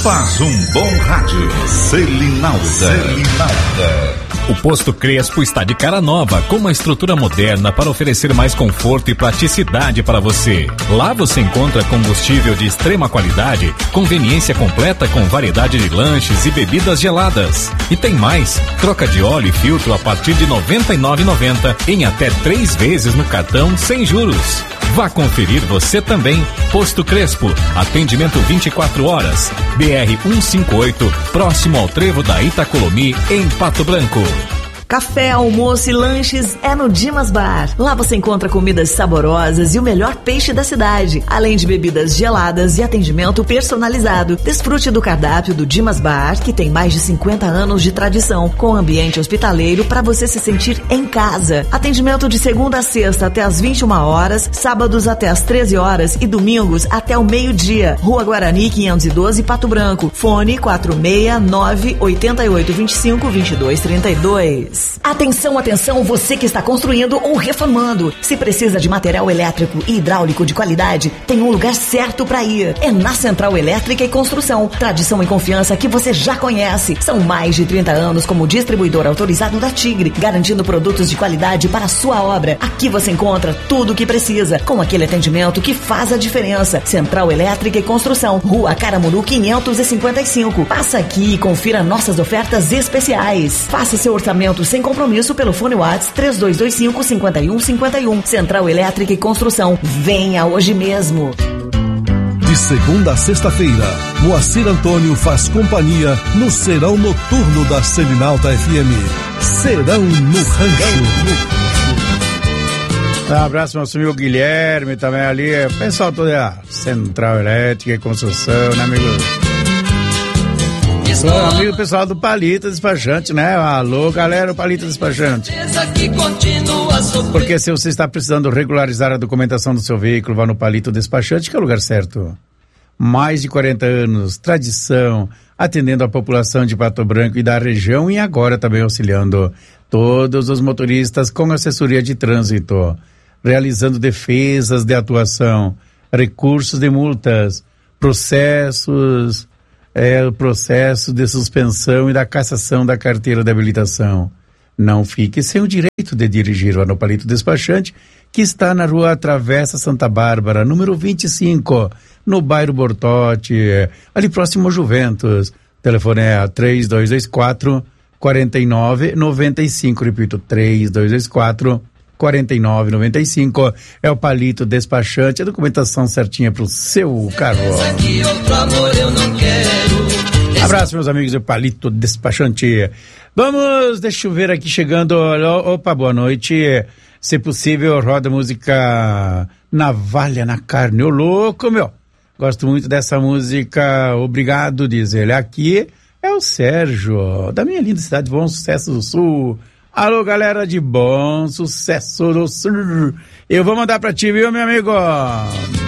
faz um bom rádio. Selinalda. O Posto Crespo está de cara nova, com uma estrutura moderna para oferecer mais conforto e praticidade para você. Lá você encontra combustível de extrema qualidade, conveniência completa com variedade de lanches e bebidas geladas. E tem mais, troca de óleo e filtro a partir de R$ 99,90 em até 3 vezes no cartão sem juros. Vá conferir você também. Posto Crespo, atendimento 24 horas. BR 158, próximo ao trevo da Itacolomi, em Pato Branco. Café, almoço e lanches é no Dimas Bar. Lá você encontra comidas saborosas e o melhor peixe da cidade, além de bebidas geladas e atendimento personalizado. Desfrute do cardápio do Dimas Bar, que tem mais de 50 anos de tradição, com ambiente hospitaleiro para você se sentir em casa. Atendimento de segunda a sexta até às 21 horas, sábados até às 13 horas e domingos até o meio-dia. Rua Guarani 512, Pato Branco. Fone 469-8825-2232. Atenção, atenção, você que está construindo ou reformando. Se precisa de material elétrico e hidráulico de qualidade, tem um lugar certo para ir. É na Central Elétrica e Construção. Tradição e confiança que você já conhece. São mais de 30 anos como distribuidor autorizado da Tigre, garantindo produtos de qualidade para a sua obra. Aqui você encontra tudo o que precisa, com aquele atendimento que faz a diferença. Central Elétrica e Construção, Rua Caramuru 555. Passa aqui e confira nossas ofertas especiais. Faça seu orçamento sem compromisso pelo fone WhatsApp 3225-5151. Central Elétrica e Construção. Venha hoje mesmo. De segunda a sexta-feira, Moacir Antônio faz companhia no Serão Noturno da Selinalta FM. Serão no Rancho. Um abraço, meu amigo Guilherme, também ali, pessoal todo da Central Elétrica e Construção, né, amigo? Amigo pessoal do Palito Despachante, né? Alô, galera, o Palito Despachante. Porque se você está precisando regularizar a documentação do seu veículo, vá no Palito Despachante, que é o lugar certo. Mais de 40 anos, tradição, atendendo a população de Pato Branco e da região e agora também auxiliando todos os motoristas com assessoria de trânsito, realizando defesas de atuação, recursos de multas, processos... o processo de suspensão e da cassação da carteira de habilitação. Não fique sem o direito de dirigir lá no Palito Despachante, que está na rua Travessa Santa Bárbara, número 25, no bairro Bortote, ali próximo ao Juventus. O telefone é 3224-4995, repito, 3224-4995, é o Palito Despachante, a documentação certinha pro seu carro. Abraço, meus amigos do Palito Despachante. Vamos, deixa eu ver aqui chegando. Opa, boa noite. Se possível, roda música Navalha na Carne. Ô louco, meu. Gosto muito dessa música. Obrigado, diz ele. Aqui é o Sérgio, da minha linda cidade de Bom Sucesso do Sul. Alô, galera de Bom Sucesso do Sul. Eu vou mandar pra ti, viu, meu amigo?